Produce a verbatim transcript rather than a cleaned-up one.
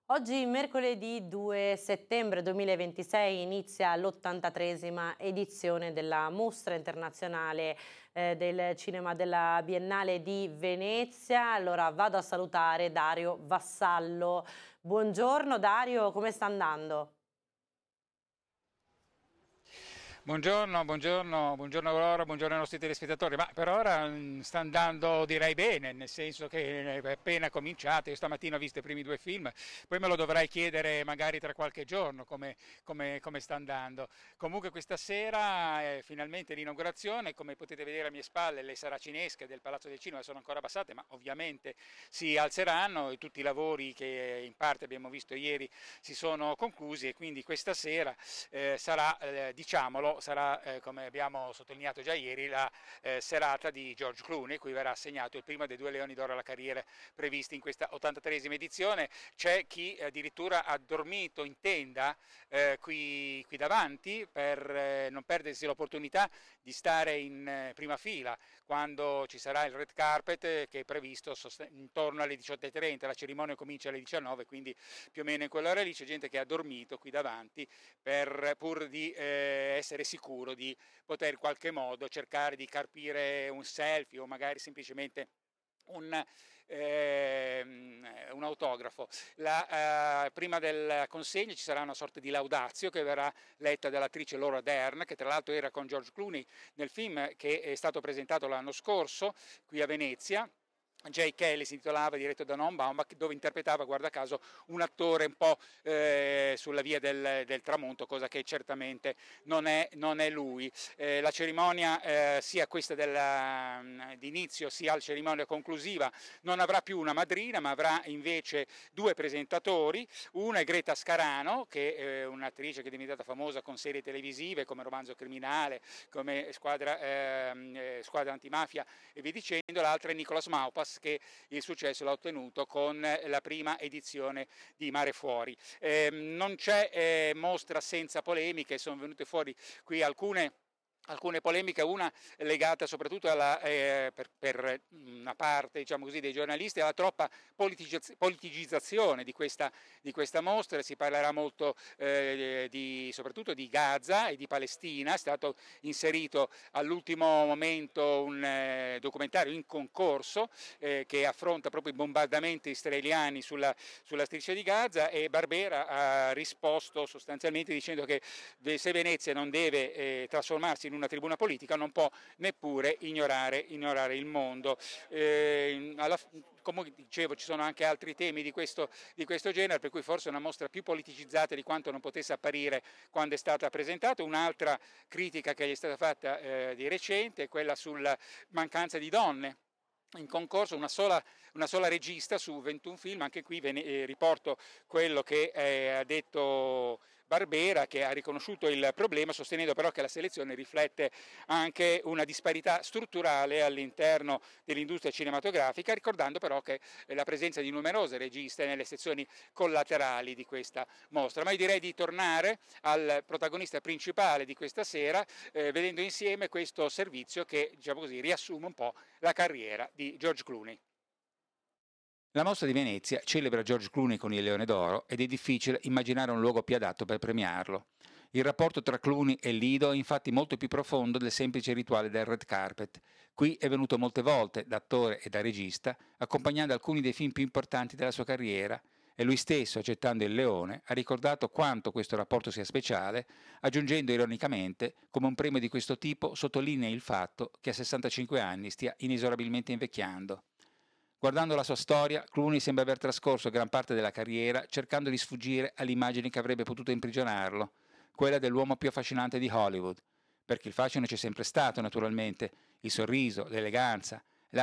Oggi, mercoledì due settembre duemilaventisei, inizia l'ottantatreesima edizione della Mostra Internazionale eh, del Cinema della Biennale di Venezia. Allora vado a salutare Dario Vassallo. Buongiorno Dario, come sta andando? Buongiorno, buongiorno, buongiorno Aurora, buongiorno ai nostri telespettatori. Ma per ora mm, sta andando direi bene, nel senso che è appena cominciato. Io stamattina ho visto i primi due film, poi me lo dovrai chiedere magari tra qualche giorno come, come- come sta andando. Comunque questa sera è finalmente l'inaugurazione, come potete vedere alle mie spalle le saracinesche del Palazzo del Cinema sono ancora abbassate, ma ovviamente si alzeranno e tutti i lavori che in parte abbiamo visto ieri si sono conclusi e quindi questa sera eh, sarà, eh, diciamolo, sarà, eh, come abbiamo sottolineato già ieri, la eh, serata di George Clooney, cui verrà assegnato il primo dei due Leoni d'Oro alla carriera previsti in questa ottantatreesima edizione. C'è chi addirittura ha dormito in tenda eh, qui, qui davanti per eh, non perdersi l'opportunità di stare in eh, prima fila quando ci sarà il red carpet eh, che è previsto intorno alle diciotto e trenta. La cerimonia comincia alle diciannove, quindi più o meno in quell'ora lì c'è gente che ha dormito qui davanti per, pur di eh, essere sicuro di poter in qualche modo cercare di carpire un selfie o magari semplicemente un, ehm, un autografo. La, eh, prima della consegna ci sarà una sorta di laudazio che verrà letta dall'attrice Laura Dern, che tra l'altro era con George Clooney nel film che è stato presentato l'anno scorso qui a Venezia. Jay Kelly si intitolava, diretto da Noam Baumbach, dove interpretava, guarda caso, un attore un po' eh, sulla via del, del tramonto, cosa che certamente non è, non è lui. Eh, la cerimonia, eh, sia questa della, di inizio sia la cerimonia conclusiva, non avrà più una madrina, ma avrà invece due presentatori. Una è Greta Scarano, che è un'attrice che è diventata famosa con serie televisive come Romanzo Criminale, come Squadra, ehm, eh, Squadra Antimafia e via dicendo. L'altra è Nicolas Maupas, che il successo l'ha ottenuto con la prima edizione di Mare Fuori. Eh, non c'è eh, mostra senza polemiche, sono venute fuori qui alcune alcune polemiche, una legata soprattutto alla, eh, per, per, una parte, diciamo così, dei giornalisti, alla troppa politicizz- politicizzazione di questa, di questa mostra. Si parlerà molto eh, di, soprattutto di Gaza e di Palestina. È stato inserito all'ultimo momento un eh, documentario in concorso eh, che affronta proprio i bombardamenti israeliani sulla, sulla striscia di Gaza, e Barbera ha risposto sostanzialmente dicendo che se Venezia non deve eh, trasformarsi in una tribuna politica non può neppure ignorare, ignorare il mondo. Eh, alla, come dicevo, ci sono anche altri temi di questo, di questo genere, per cui forse è una mostra più politicizzata di quanto non potesse apparire quando è stata presentata. Un'altra critica che gli è stata fatta eh, di recente è quella sulla mancanza di donne in concorso, una sola, una sola regista su ventuno film. Anche qui ve ne, eh, riporto quello che eh, ha detto Barbera, che ha riconosciuto il problema, sostenendo però che la selezione riflette anche una disparità strutturale all'interno dell'industria cinematografica, ricordando però che la presenza di numerose registe nelle sezioni collaterali di questa mostra. Ma io direi di tornare al protagonista principale di questa sera, eh, vedendo insieme questo servizio che, diciamo così, riassume un po' la carriera di George Clooney. La Mostra di Venezia celebra George Clooney con il Leone d'Oro ed è difficile immaginare un luogo più adatto per premiarlo. Il rapporto tra Clooney e Lido è infatti molto più profondo del semplice rituale del red carpet. Qui è venuto molte volte, da attore e da regista, accompagnando alcuni dei film più importanti della sua carriera, e lui stesso, accettando il Leone, ha ricordato quanto questo rapporto sia speciale, aggiungendo ironicamente come un premio di questo tipo sottolinea il fatto che a sessantacinque anni stia inesorabilmente invecchiando. Guardando la sua storia, Clooney sembra aver trascorso gran parte della carriera cercando di sfuggire alle immagini che avrebbe potuto imprigionarlo, quella dell'uomo più affascinante di Hollywood, perché il fascino c'è sempre stato, naturalmente, il sorriso, l'eleganza,